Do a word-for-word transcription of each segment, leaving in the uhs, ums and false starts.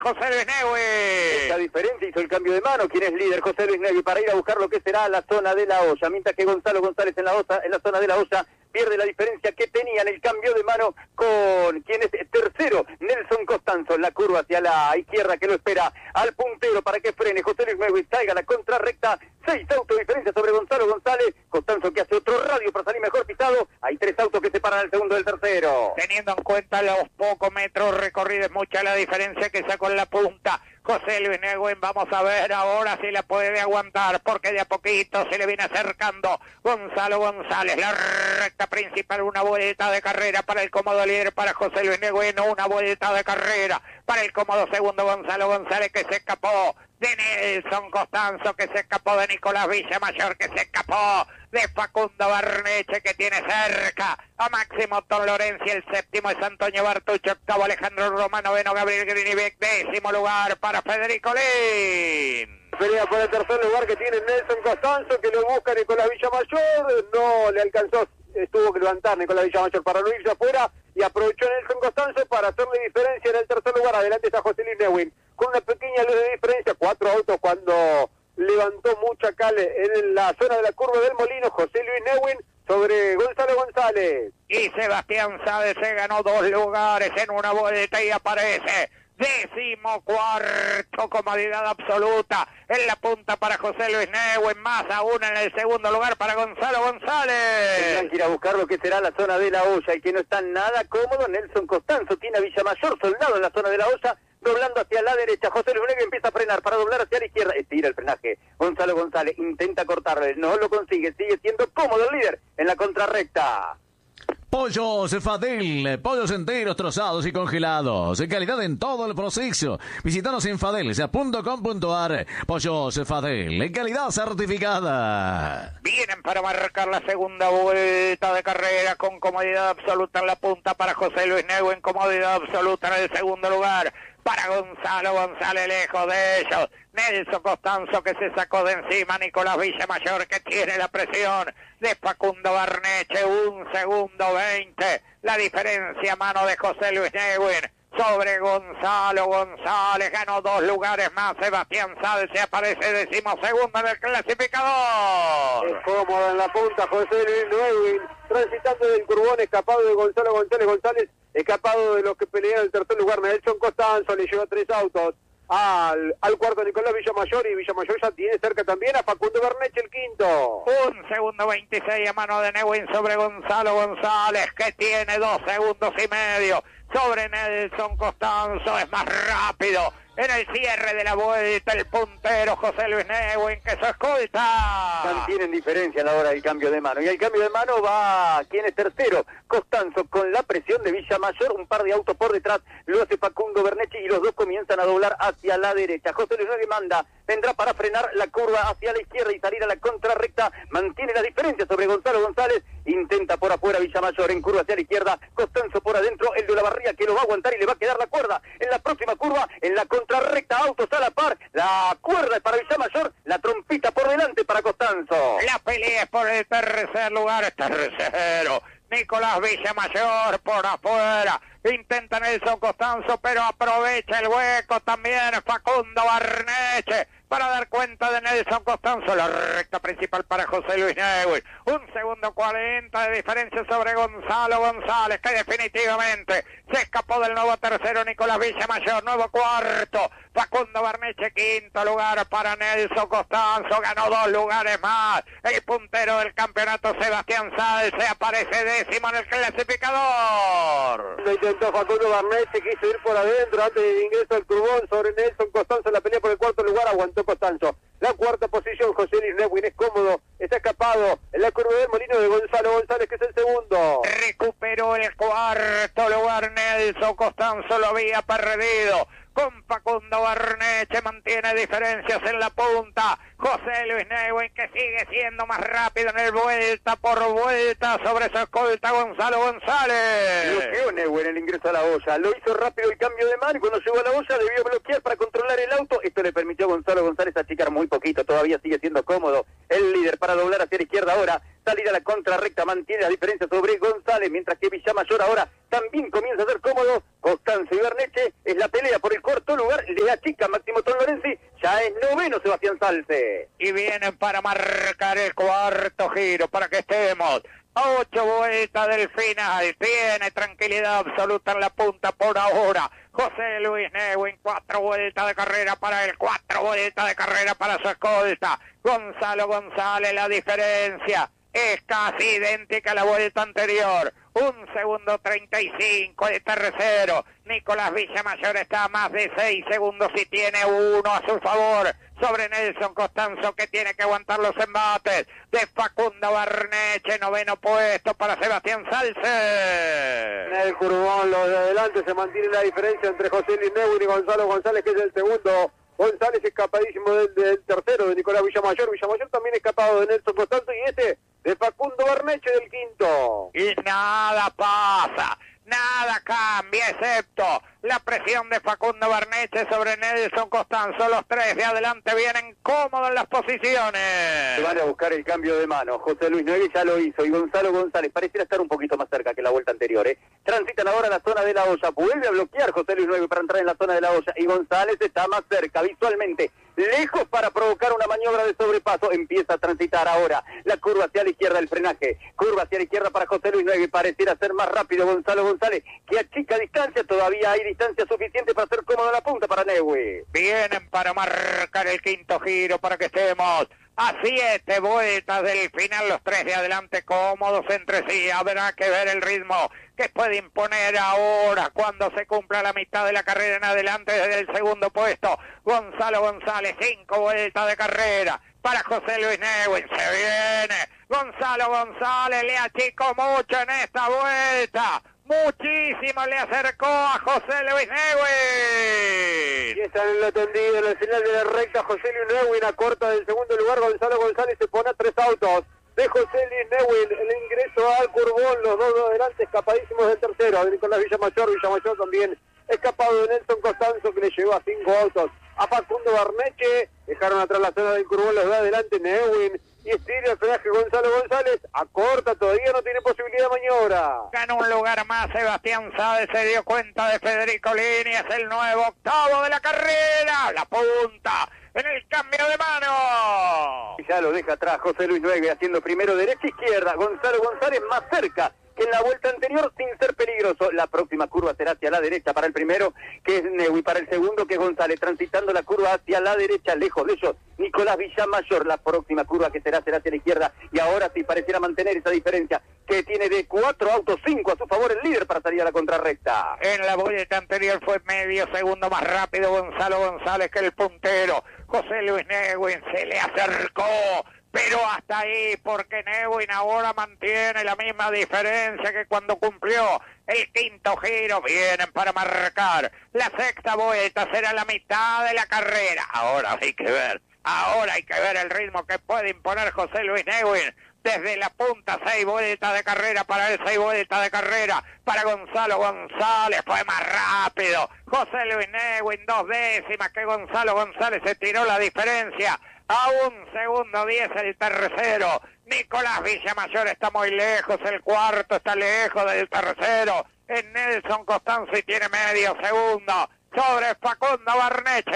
José Luis Neuwin. Esa diferencia hizo el cambio de mano. ¿Quién es líder? José Luis Neuwin, para ir a buscar lo que será la zona de la olla. Mientras que Gonzalo González en la, osa, en la zona de la olla pierde la diferencia que tenía en el cambio de mano con quien es tercero, Nelson Costanzo, en la curva hacia la izquierda que lo espera al puntero para que frene. José Luis Neuwin salga a la contrarrecta. Seis autos de diferencia sobre Gonzalo González. Costanzo que hace otro radio para salir mejor pisado. Hay tres autos que separan al segundo del tercero. Teniendo en cuenta los pocos metros recorridos, mucha la diferencia que sacó en la punta José Luis Neuwin. Vamos a ver ahora si la puede aguantar, porque de a poquito se le viene acercando Gonzalo González. La recta principal, una vuelta de carrera para el cómodo líder, para José Luis Neuwin, una vuelta de carrera para el cómodo segundo Gonzalo González, que se escapó de Nelson Costanzo, que se escapó de Nicolás Villamayor, que se escapó de Facundo Barneche, que tiene cerca a Máximo Tom Lorenzi. El séptimo es Antonio Bartucho, octavo Alejandro Romano, noveno Gabriel Grinibeck, décimo lugar para Federico Lin. Pelea por el tercer lugar que tiene Nelson Costanzo, que lo busca Nicolás Villamayor, no le alcanzó, tuvo que levantar Nicolás Villamayor para no irse afuera, y aprovechó Nelson Costanzo para hacerle diferencia en el tercer lugar. Adelante está José Luis Neuwin, con una pequeña luz de diferencia, cuatro autos cuando levantó mucha cal en la zona de la curva del Molino, José Luis Neuwin sobre Gonzalo González. Y Sebastián Sáez se ganó dos lugares en una vuelta y aparece décimo cuarto, comodidad absoluta en la punta para José Luis Neuwin, más aún en el segundo lugar para Gonzalo González. Tendrán que ir a buscar lo que será la zona de la olla, y que no está nada cómodo Nelson Costanzo. Tiene a Villamayor soldado en la zona de la olla, doblando hacia la derecha. José Luis Neuwin empieza a frenar para doblar hacia la izquierda. Estira el frenaje. Gonzalo González intenta cortarle, no lo consigue. Sigue siendo cómodo el líder en la contrarrecta. Pollos Fadel, pollos enteros, trozados y congelados, en calidad en todo el proceso. Visítanos en fadelsa punto com punto ar. Pollos Fadel, en calidad certificada. Vienen para marcar la segunda vuelta de carrera con comodidad absoluta en la punta para José Luis Neuwin, comodidad absoluta en el segundo lugar para Gonzalo González, lejos de ellos Nelson Costanzo, que se sacó de encima Nicolás Villamayor, que tiene la presión de Facundo Barneche, un segundo veinte, la diferencia a mano de José Luis Neuwin sobre Gonzalo González. Ganó dos lugares más Sebastián Sáez, se aparece decimosegundo en el clasificador. Es cómodo en la punta José Luis Neuwin, transitando del curbón, escapado de Gonzalo González González, escapado de los que pelean el tercer lugar. Nelson Costanzo le lleva tres autos al, al cuarto Nicolás Villamayor, y Villamayor ya tiene cerca también a Facundo Barneche, el quinto. Un segundo veintiséis a mano de Neuwin sobre Gonzalo González, que tiene dos segundos y medio sobre Nelson Costanzo. Es más rápido en el cierre de la vuelta el puntero José Luis Neuwin, que se escolta. Mantienen diferencia a la hora del cambio de mano. Y el cambio de mano va, ¿quién es tercero? Costanzo, con la presión de Villamayor, un par de autos por detrás, lo hace Facundo Bernechi, y los dos comienzan a doblar hacia la derecha. José Luis Neuwin manda, vendrá para frenar la curva hacia la izquierda y salir a la contrarrecta. Mantiene la diferencia sobre Gonzalo González, intenta por afuera Villamayor, en curva hacia la izquierda, Costanzo por adentro, el de la barriga que lo va a aguantar y le va a quedar la cuerda en la próxima curva, en la contrarrecta, autos a la par, la cuerda es para Villamayor, la trompita por delante para Costanzo. La pelea es por el tercer lugar, tercero Nicolás Villamayor por afuera, intenta Nelson Costanzo, pero aprovecha el hueco también Facundo Barneche para dar cuenta de Nelson Costanzo. La recta principal para José Luis Neuwin, un segundo cuarenta de diferencia sobre Gonzalo González, que definitivamente se escapó del nuevo tercero Nicolás Villamayor. Nuevo cuarto Facundo Barneche, quinto lugar para Nelson Costanzo, ganó dos lugares más el puntero del campeonato Sebastián Sáez, se aparece décimo en el clasificador. Lo intentó Facundo Barneche, quiso ir por adentro antes del ingreso al curbón sobre Nelson Costanzo en la pelea por el cuarto lugar, aguantó Costanzo. La cuarta posición, José Luis Neuwin es cómodo, está escapado en la curva del Molino de Gonzalo González, que es el segundo. Recuperó el cuarto lugar Nelson Costanzo, lo había perdido con Facundo Barneche, mantiene diferencias en la punta José Luis Neuwin, que sigue siendo más rápido en el vuelta por vuelta sobre su escolta Gonzalo González. Bloqueó Neuwin el ingreso a la olla, lo hizo rápido el cambio de mano, y cuando llegó a la olla debió bloquear para controlar el auto. Esto le permitió a Gonzalo González achicar muy poquito, todavía sigue siendo cómodo el líder para doblar hacia la izquierda ahora, salir a la contrarrecta, mantiene la diferencia sobre González, mientras que Villamayor ahora también comienza a ser cómodo Costanzo y Berneche, es la pelea por el cuarto lugar, le achica Máximo Tom Lorenzi, ya es noveno Sebastián Salce. Y vienen para marcar el cuarto giro, para que estemos a ocho vueltas del final. Tiene tranquilidad absoluta en la punta por ahora José Luis Neuwin. Cuatro vueltas de carrera para él, cuatro vueltas de carrera para su escolta Gonzalo González. La diferencia es casi idéntica a la vuelta anterior. Un segundo treinta y cinco de tercero. Nicolás Villamayor está a más de seis segundos y tiene uno a su favor sobre Nelson Costanzo, que tiene que aguantar los embates de Facundo Barneche. Noveno puesto para Sebastián Salce. En el curvón, los de adelante, se mantiene la diferencia entre José Luis Neuwin y Gonzalo González, que es el segundo. González escapadísimo del, del tercero de Nicolás Villamayor. Villamayor también escapado de Nelson Costanzo, y este de Facundo Barneche del quinto. Y nada pasa, nada cambia, excepto la presión de Facundo Barneche sobre Nelson Costanzo. Los tres de adelante vienen cómodos en las posiciones. Se van a buscar el cambio de mano. José Luis Neuwin ya lo hizo, y Gonzalo González pareciera estar un poquito más cerca que la vuelta anterior, ¿eh? Transitan ahora la zona de la olla, vuelve a bloquear José Luis Neuwin para entrar en la zona de la olla, y González está más cerca visualmente, lejos para provocar una maniobra de sobrepaso. Empieza a transitar ahora la curva hacia la izquierda, el frenaje, curva hacia la izquierda para José Luis Neuwin. Pareciera ser más rápido Gonzalo González, que achica distancia. Todavía hay distancia suficiente para ser cómodo en la punta para Neuwin. Vienen para marcar el quinto giro, para que estemos a siete vueltas del final. Los tres de adelante cómodos entre sí. Habrá que ver el ritmo que puede imponer ahora cuando se cumpla la mitad de la carrera en adelante. Desde el segundo puesto Gonzalo González. Cinco vueltas de carrera para José Luis Neuwin. Se viene Gonzalo González, le achicó mucho en esta vuelta. Muchísimo le acercó a José Luis Neuwin. Y está en la tendida, en el final de la recta, José Luis Neuwin a corta del segundo lugar. Gonzalo González se pone a tres autos de José Luis Neuwin. El ingreso al curvón, los dos de adelante escapadísimos del tercero, de Nicolás Villamayor. Villamayor también escapado de Nelson Costanzo, que le llegó a cinco autos a Facundo Barneche. Dejaron atrás la zona del curvón los de adelante. Neuwin y estira el frenaje Gonzalo González, acorta, todavía no tiene posibilidad de maniobra. Gana un lugar más Sebastián Sáez, se dio cuenta de Federico Lini, es el nuevo octavo de la carrera. La punta en el cambio de mano. Y ya lo deja atrás José Luis Neuwin, haciendo primero derecha-izquierda. Gonzalo González más cerca que en la vuelta anterior, sin ser peligroso. La próxima curva será hacia la derecha para el primero, que es Neuwin, para el segundo, que es González, transitando la curva hacia la derecha, lejos de ellos Nicolás Villamayor. La próxima curva que será será hacia la izquierda, y ahora sí pareciera mantener esa diferencia que tiene de cuatro autos, cinco a su favor el líder para salir a la contrarrecta. En la vuelta anterior fue medio segundo más rápido Gonzalo González que el puntero. José Luis Neuwin se le acercó, pero hasta ahí, porque Neuwin ahora mantiene la misma diferencia que cuando cumplió el quinto giro. Vienen para marcar la sexta vuelta, será la mitad de la carrera. Ahora hay que ver, ahora hay que ver el ritmo que puede imponer José Luis Neuwin. Desde la punta, seis vueltas de carrera para él, seis vueltas de carrera para Gonzalo González. Fue más rápido José Luis Neuwin, dos décimas que Gonzalo González. Se tiró la diferencia a un segundo diez el tercero. Nicolás Villamayor está muy lejos, el cuarto está lejos del tercero. En Nelson Costanzo, y tiene medio segundo sobre Facundo Barneche.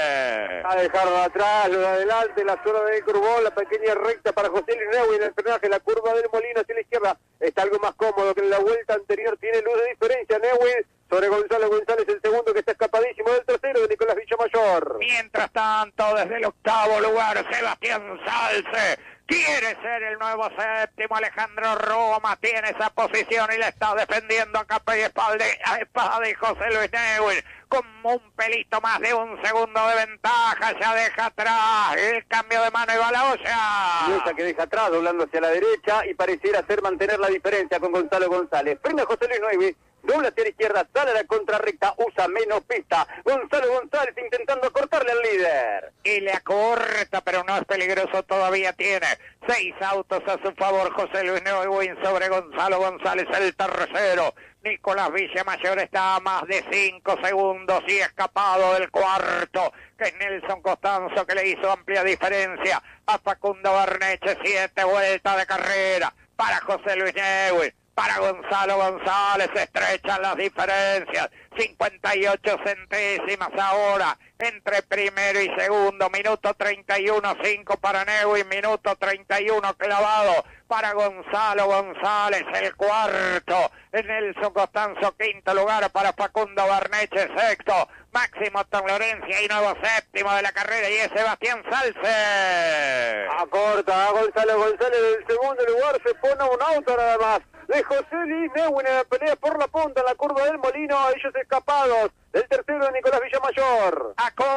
A dejarlo atrás, lo de adelante, la zona del curvón, la pequeña recta para José Luis Neuwin, el frenaje, la curva del molino hacia la izquierda, está algo más cómodo que en la vuelta anterior, tiene luz de diferencia Neuwin sobre Gonzalo González, el segundo, que está escapadísimo del tercero de Nicolás Villamayor. Mientras tanto, desde el octavo lugar, Sebastián Salce quiere ser el nuevo séptimo. Alejandro Roma tiene esa posición y le está defendiendo a capa y espalda a espada de José Luis Neuwin con un pelito más de un segundo de ventaja. Ya deja atrás el cambio de mano y va a la olla. Y esa que deja atrás, doblando hacia la derecha, y pareciera ser mantener la diferencia con Gonzalo González. Frena José Luis Neuwin, dobla hacia la izquierda, sale a la contrarrecta, usa menos pista. Gonzalo González intentando cortarle al líder. Y le acorta, pero no es peligroso, todavía tiene seis autos a su favor. José Luis Neuwin sobre Gonzalo González, el tercero. Nicolás Villamayor está a más de cinco segundos y escapado del cuarto, que es Nelson Costanzo, que le hizo amplia diferencia a Facundo Barneche. Siete vueltas de carrera para José Luis Neuwin. Para Gonzalo González se estrechan las diferencias. cincuenta y ocho centésimas ahora entre primero y segundo. Minuto treinta y uno cinco para Neuwin, minuto treinta y uno clavado para Gonzalo González, el cuarto. Nelson Costanzo, quinto lugar para Facundo Barneche, sexto. Máximo Tom Lorenzi y nuevo séptimo de la carrera, y es Sebastián Salce. Acorta a Gonzalo González del segundo lugar, se pone un auto nada más de José Luis Neuwin en la pelea por la punta en la curva del Molino, ellos escapados del tercero de Nicolás Villamayor.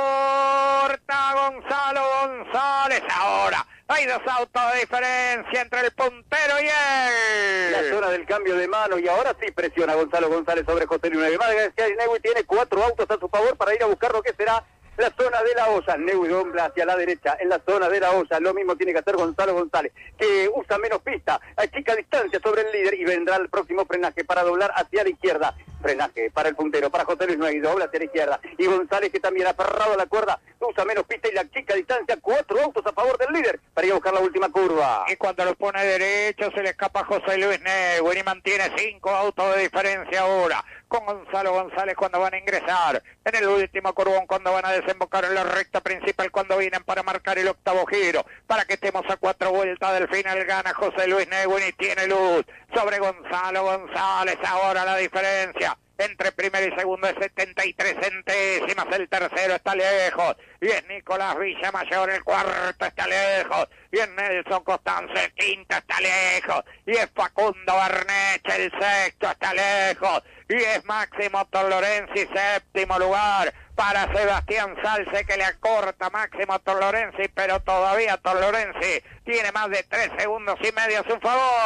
Acorta Gonzalo González ahora. Hay dos autos de diferencia entre el puntero y él. La zona del cambio de mano, y ahora sí presiona Gonzalo González sobre José Luis Neuwin. Neuwin tiene cuatro autos a su favor para ir a buscar lo que será la zona de la olla. Neuwin dobla hacia la derecha en la zona de la olla. Lo mismo tiene que hacer Gonzalo González, que usa menos pista, achica distancia sobre el líder, y vendrá el próximo frenaje para doblar hacia la izquierda. Frenaje para el puntero, para José Luis Neuwin, dobla hacia la izquierda. Y González, que también ha aferrado a la cuerda, usa menos pista y la chica distancia. Cuatro autos a favor del líder para ir a buscar la última curva. Y cuando lo pone derecho se le escapa José Luis Neuwin y mantiene cinco autos de diferencia ahora con Gonzalo González cuando van a ingresar en el último curvón, cuando van a desembocar en la recta principal, cuando vienen para marcar el octavo giro, para que estemos a cuatro vueltas del final. Gana José Luis Neuwin y tiene luz sobre Gonzalo González. Ahora la diferencia entre primero y segundo es setenta y tres centésimas. El tercero está lejos y es Nicolás Villamayor. El cuarto está lejos y es Nelson Costanzo. El quinto está lejos y es Facundo Barneche. El sexto está lejos y es Máximo Tom Lorenzi. Séptimo lugar para Sebastián Salce, que le acorta Máximo Tom Lorenzi, pero todavía Tom Lorenzi tiene más de tres segundos y medio a su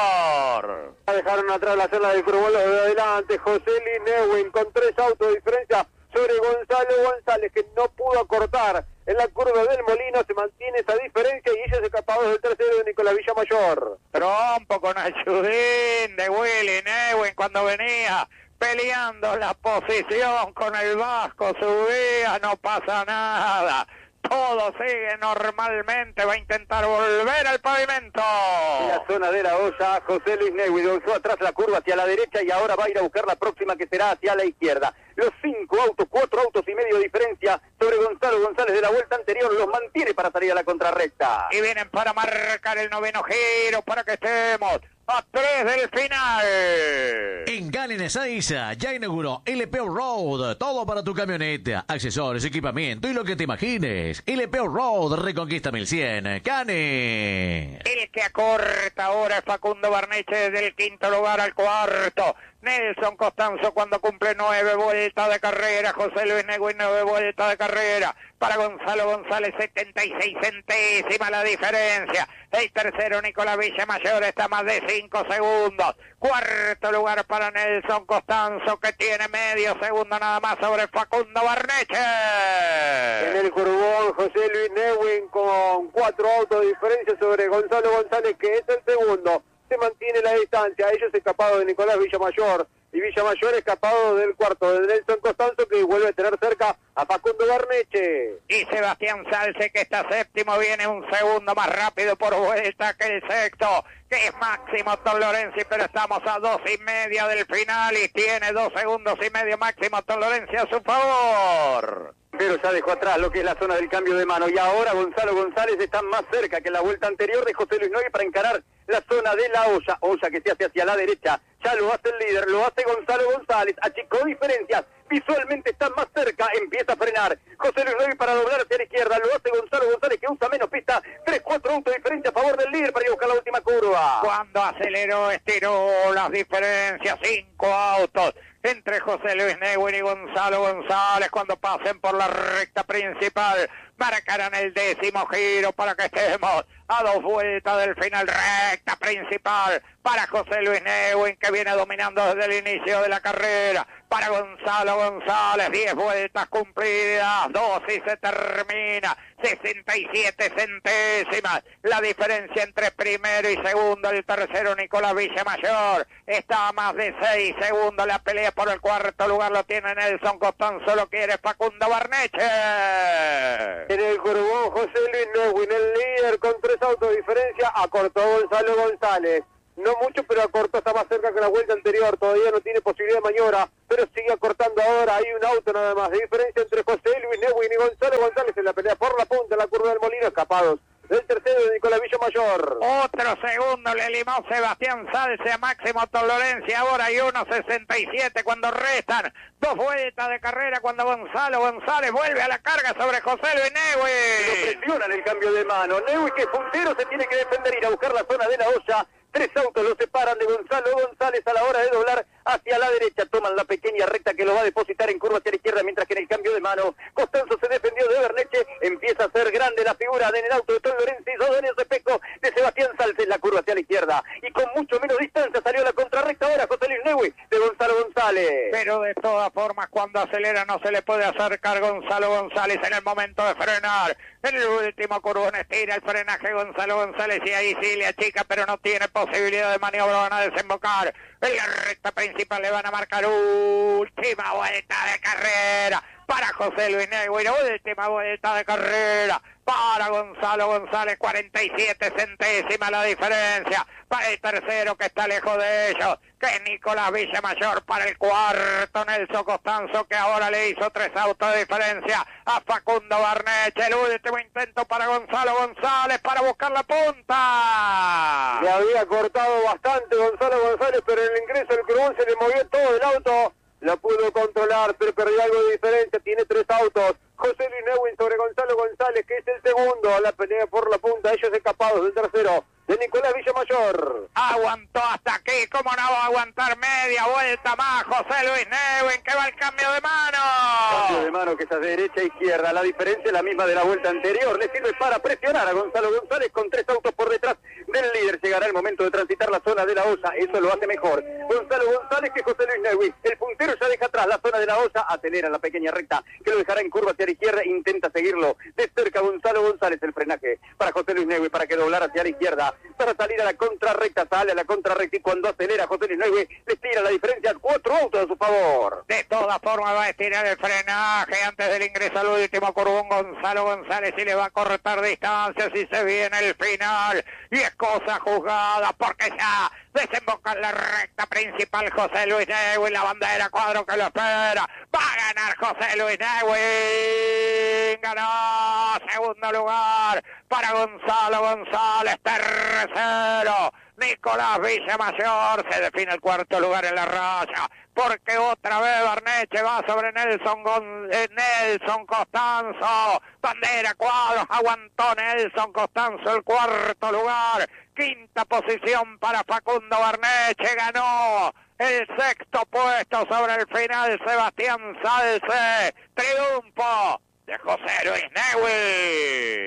favor. Dejaron atrás la celda del curvón los de adelante. José Luis Neuwin con tres autos de diferencia sobre Gonzalo González, que no pudo cortar en la curva del Molino. Se mantiene esa diferencia y ellos escapados del tercero de Nicolás Villamayor. Trompo con ayudín de Willy Neuwin cuando venía peleando la posición con el Vasco. Subía, no pasa nada. Todo sigue normalmente, va a intentar volver al pavimento. En la zona de la olla, José Luis Neuwin lanzó atrás la curva hacia la derecha y ahora va a ir a buscar la próxima, que será hacia la izquierda. Los cinco autos, cuatro autos y medio de diferencia sobre Gonzalo González de la vuelta anterior, los mantiene para salir a la contrarrecta. Y vienen para marcar el noveno giro, para que estemos a tres del final. En Gallen Ezeiza ya inauguró L P O Road, todo para tu camioneta, accesorios, equipamiento y lo que te imagines. L P O Road, Reconquista mil cien, Cane. El que acorta ahora es Facundo Barneche, desde el quinto lugar al cuarto. Nelson Costanzo cuando cumple nueve vueltas de carrera. José Luis Neuwin, nueve vueltas de carrera. Para Gonzalo González, setenta y seis centésimas la diferencia. El tercero, Nicolás Villamayor, está a más de cinco segundos. Cuarto lugar para Nelson Costanzo, que tiene medio segundo nada más sobre Facundo Barneche. En el curvón, José Luis Neuwin con cuatro autos de diferencia sobre Gonzalo González, que es el segundo. Se mantiene la distancia, ellos escapados de Nicolás Villamayor y Villamayor escapado del cuarto de Nelson Costanzo, que vuelve a tener cerca a Facundo Barneche. Y Sebastián Salce, que está séptimo, viene un segundo más rápido por vuelta que el sexto, que es Máximo Tom Lorenzi, pero estamos a dos y media del final y tiene dos segundos y medio Máximo Tom Lorenzi a su favor. Pero ya dejó atrás lo que es la zona del cambio de mano, y ahora Gonzalo González está más cerca que en la vuelta anterior de José Luis Neuwin para encarar la zona de la olla, olla que se hace hacia la derecha. Ya lo hace el líder, lo hace Gonzalo González, achicó diferencias, visualmente está más cerca, empieza a frenar José Luis Neuwin para doblar hacia la izquierda, lo hace Gonzalo González, que usa menos pista, tres cuatro autos de diferencia a favor del líder para ir a buscar la última curva. Cuando aceleró, estiró las diferencias, cinco autos entre José Luis Neuwin y Gonzalo González. Cuando pasen por la recta principal, marcarán el décimo giro para que estemos a dos vueltas del final. Recta principal para José Luis Neuwin, que viene dominando desde el inicio de la carrera. Para Gonzalo González, diez vueltas cumplidas, dos y se termina. sesenta y siete centésimas la diferencia entre primero y segundo. El tercero, Nicolás Villamayor, está a más de seis segundos. La pelea por el cuarto lugar lo tiene Nelson Costanzo, lo quiere Facundo Barneche. En el curvón, José Luis Neuwin, el líder con tres autos de diferencia, acortó Gonzalo González. no mucho, pero acortó, está más cerca que la vuelta anterior, todavía no tiene posibilidad de maniobra, pero sigue acortando ahora, hay un auto nada más, de diferencia entre José Luis Neuwin y Gonzalo González en la pelea por la punta, en la curva del Molino, escapados del tercero de Nicolás Villamayor. Otro segundo le limó Sebastián Salce a Máximo Tolorencia, ahora hay uno sesenta y siete cuando restan dos vueltas de carrera, cuando Gonzalo González vuelve a la carga sobre José Luis Neuwin. Lo presionan el cambio de mano, Neuwin que es puntero se tiene que defender, ir a buscar la zona de la olla. Tres autos lo separan de Gonzalo González a la hora de doblar hacia la derecha. Toman la pequeña recta que lo va a depositar en curva hacia la izquierda, mientras que en el cambio de mano Costanzo se defendió de Berneche. Empieza a ser grande la figura de en el auto de Tom Lorenzi, dos años de Peco de Sebastián Salce en la curva hacia la izquierda. Y con mucho menos distancia salió la contrarrecta ahora José Luis Neuwin de Gonzalo González. Pero de todas formas, cuando acelera no se le puede acercar Gonzalo González en el momento de frenar. En el último curvón estira el frenaje Gonzalo González y ahí sí le achica, pero no tiene posibilidad de maniobra, van a desembocar. En la recta principal le van a marcar última vuelta de carrera para José Luis Neuwin, última vuelta de carrera para Gonzalo González, cuarenta y siete centésimas la diferencia para el tercero que está lejos de ellos, que es Nicolás Villamayor, para el cuarto Nelson Costanzo, que ahora le hizo tres autos de diferencia a Facundo Barneche. El último intento para Gonzalo González para buscar la punta. Le había cortado bastante Gonzalo González, pero en el ingreso del curvón se le movió todo el auto, la pudo controlar, pero perdió algo de diferencia, tiene tres autos. José Luis Neuwin sobre Gonzalo González, que es el segundo, la pelea por la punta, ellos escapados del tercero de Nicolás Villamayor. Aguantó hasta aquí, ¿cómo no va a aguantar media vuelta más José Luis Neuwin, que va al cambio de mano? Cambio de mano que es de derecha a izquierda, la diferencia es la misma de la vuelta anterior, le sirve para presionar a Gonzalo González con tres autos por detrás del líder. Llegará el momento de transitar la zona de la olla, eso lo hace mejor Gonzalo González que José Luis Neuwin. El puntero ya deja atrás la zona de la olla, acelera la pequeña recta que lo dejará en curva hacia la izquierda, intenta seguirlo de cerca Gonzalo González. El frenaje para José Luis Neuwin para que doblar hacia la izquierda, para salir a la contrarrecta, sale a la contrarrecta y cuando acelera José Luis Neuwin le tira la diferencia, cuatro autos a su favor. De todas formas va a estirar el frenaje antes del ingreso al último curvón Gonzalo González y le va a cortar distancias y se viene el final y es cosa juzgada porque ya desemboca en la recta principal José Luis Neuwin, la bandera cuadro que lo espera, va a ganar José Luis Neuwin, ganó, segundo lugar para Gonzalo González, tercero Nicolás Villamayor, se define el cuarto lugar en la raya, porque otra vez Barneche va sobre Nelson, Gon eh, Nelson Costanzo, bandera cuadros, aguantó Nelson Costanzo el cuarto lugar, quinta posición para Facundo Barneche, ganó el sexto puesto sobre el final Sebastián Salce, triunfo de José Luis